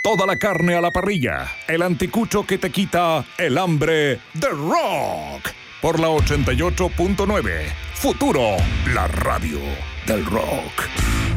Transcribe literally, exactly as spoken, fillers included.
toda la carne a la parrilla, el anticucho que te quita el hambre de rock. Por la ochenta y ocho punto nueve, Futuro, la radio del rock.